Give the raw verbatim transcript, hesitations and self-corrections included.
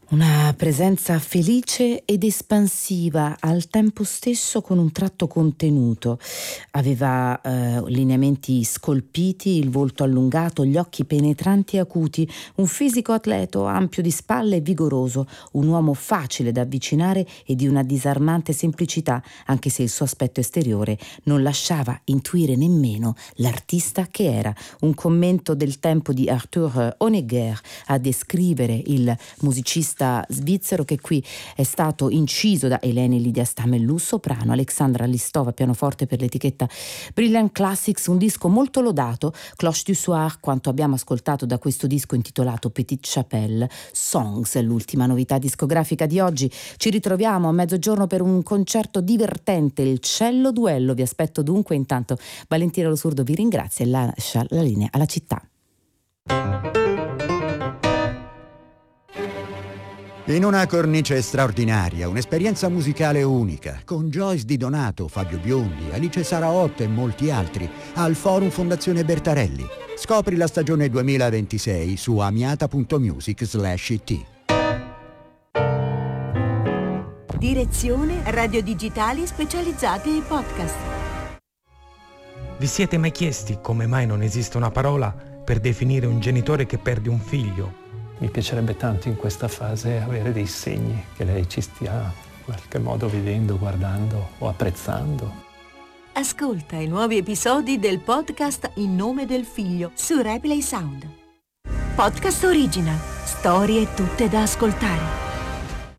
Una presenza felice ed espansiva, al tempo stesso con un tratto contenuto. Aveva eh, lineamenti scolpiti, il volto allungato, gli occhi penetranti e acuti, un fisico atleto, ampio di spalle e vigoroso, un uomo facile da avvicinare e di una disarmante semplicità, anche se il suo aspetto esteriore non lasciava intuire nemmeno l'artista che era. Un commento del tempo di Arthur Honegger a descrivere il musicista svizzero, che qui è stato inciso da Eleni Lidia Stamellù soprano, Alexandra Listova pianoforte per l'etichetta Brilliant Classics, un disco molto lodato, Cloche du Soir, quanto abbiamo ascoltato da questo disco intitolato Petite Chapelle. Songs, l'ultima novità discografica di oggi. Ci ritroviamo a mezzogiorno per un concerto divertente, il Cello Duello. Vi aspetto dunque. Intanto Valentina Lo Surdo vi ringrazia e lascia la linea alla città. In una cornice straordinaria, un'esperienza musicale unica, con Joyce Di Donato, Fabio Biondi, Alice Saraotto e molti altri, al Forum Fondazione Bertarelli. Scopri la stagione duemilaventisei su amiata punto music slash it. Direzione Radio Digitali Specializzate e Podcast. Vi siete mai chiesti come mai non esiste una parola per definire un genitore che perde un figlio? Mi piacerebbe tanto in questa fase avere dei segni che lei ci stia in qualche modo vedendo, guardando o apprezzando. Ascolta i nuovi episodi del podcast In nome del figlio su Replay Sound. Podcast Original. Storie tutte da ascoltare.